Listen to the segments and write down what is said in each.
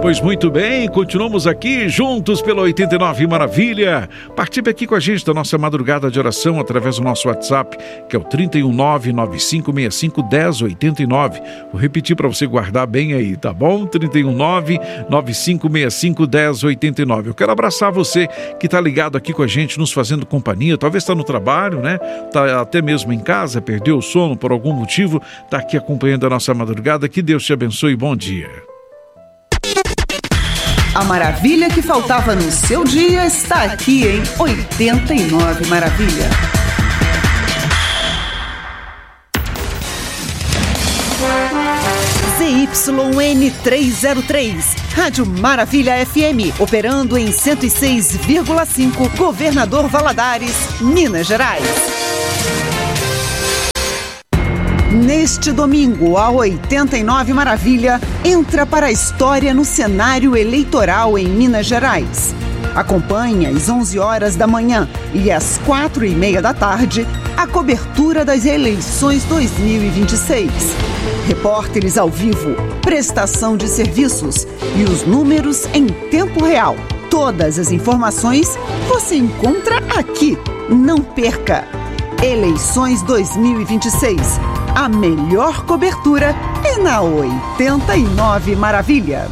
Pois muito bem, continuamos aqui juntos pela 89 Maravilha. Participe aqui com a gente da nossa madrugada de oração através do nosso WhatsApp, que é o 319-9565-1089. Vou repetir para você guardar bem aí, tá bom? 319-9565-1089. Eu quero abraçar você que está ligado aqui com a gente, nos fazendo companhia. Talvez está no trabalho, né? Está até mesmo em casa, perdeu o sono por algum motivo, está aqui acompanhando a nossa madrugada. Que Deus te abençoe e bom dia. A maravilha que faltava no seu dia está aqui em 89 Maravilha. ZYN303, Rádio Maravilha FM, operando em 106,5, Governador Valadares, Minas Gerais. Neste domingo, a 89 Maravilha entra para a história no cenário eleitoral em Minas Gerais. Acompanhe às 11 horas da manhã e às 4:30 da tarde a cobertura das eleições 2026. Repórteres ao vivo, prestação de serviços e os números em tempo real. Todas as informações você encontra aqui. Não perca! Eleições 2026. A melhor cobertura é na 89 Maravilha.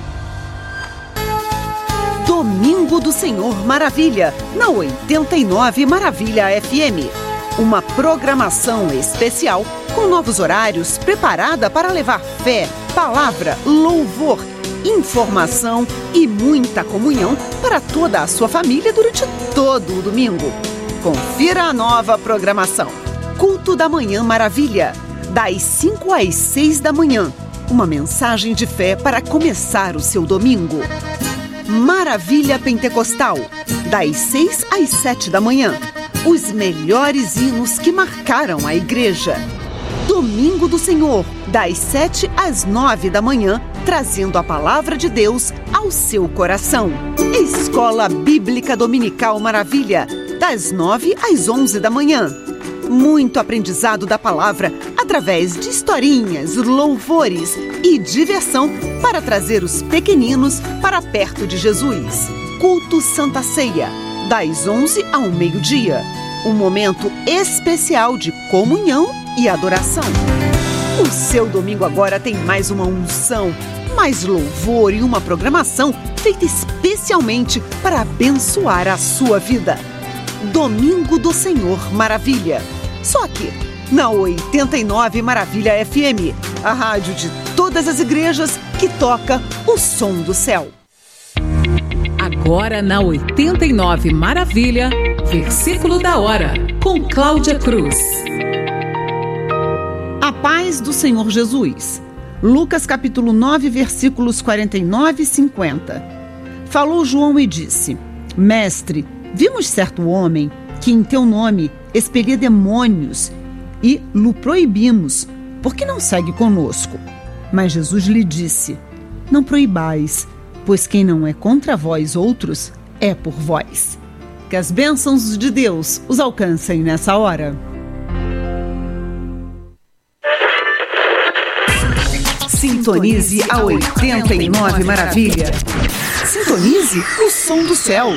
Domingo do Senhor Maravilha, na 89 Maravilha FM. Uma programação especial com novos horários preparada para levar fé, palavra, louvor, informação e muita comunhão para toda a sua família durante todo o domingo. Confira a nova programação. Culto da Manhã Maravilha, das 5 às 6 da manhã. Uma mensagem de fé para começar o seu domingo. Maravilha Pentecostal, das 6 às 7 da manhã. Os melhores hinos que marcaram a igreja. Domingo do Senhor, das 7 às 9 da manhã, trazendo a palavra de Deus ao seu coração. Escola Bíblica Dominical Maravilha, das 9 às 11 da manhã. Muito aprendizado da palavra através de historinhas, louvores e diversão para trazer os pequeninos para perto de Jesus. Culto Santa Ceia, das 11 ao meio-dia. Um momento especial de comunhão e adoração. O seu domingo agora tem mais uma unção, mais louvor e uma programação feita especialmente para abençoar a sua vida. Domingo do Senhor Maravilha. Só aqui, na 89 Maravilha FM, a rádio de todas as igrejas que toca o som do céu. Agora na 89 Maravilha, versículo da hora, com Cláudia Cruz. A paz do Senhor Jesus. Lucas capítulo 9, versículos 49 e 50. Falou João e disse: Mestre, vimos certo homem que em teu nome expelia demônios e lhe proibimos, porque não segue conosco. Mas Jesus lhe disse: Não proibais, pois quem não é contra vós outros, é por vós. Que as bênçãos de Deus os alcancem nessa hora. Sintonize a 89 Maravilha. Sintonize o som do céu.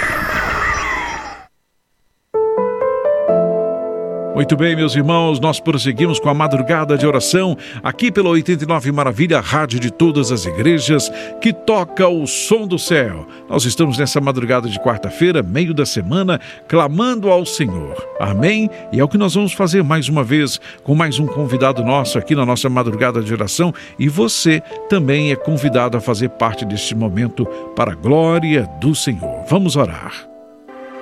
Muito bem, meus irmãos, nós prosseguimos com a madrugada de oração aqui pela 89 Maravilha, rádio de todas as igrejas que toca o som do céu. Nós estamos nessa madrugada de quarta-feira, meio da semana, clamando ao Senhor. Amém? E é o que nós vamos fazer mais uma vez com mais um convidado nosso aqui na nossa madrugada de oração. E você também é convidado a fazer parte deste momento para a glória do Senhor. Vamos orar.